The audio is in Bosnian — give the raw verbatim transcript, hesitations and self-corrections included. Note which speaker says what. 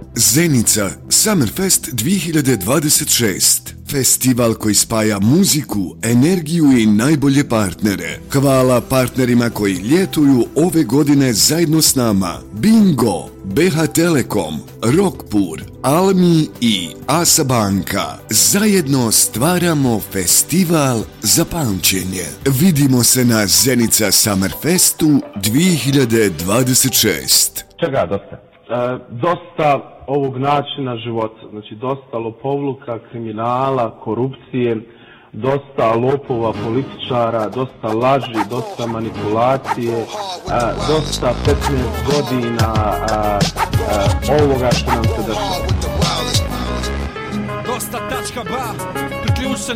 Speaker 1: Zenica Summerfest dvije hiljade dvadeset šest. Festival koji spaja muziku, energiju i najbolje partnere. Hvala partnerima koji ljetuju ove godine zajedno s nama. Bingo, B H Telekom, Rockpur, Almi i Asa Banka. Zajedno stvaramo festival za pamćenje. Vidimo se na Zenica Summerfestu dvije hiljade dvadeset šest.
Speaker 2: Čega dosta? E, dosta ovog načina života, znači dosta lopovluka, kriminala, korupcije, dosta lopova, političara, dosta laži, dosta manipulacije, a, dosta petnaest godina a, a, ovoga što nam se dešava.
Speaker 3: Dosta tačka ba, priključ se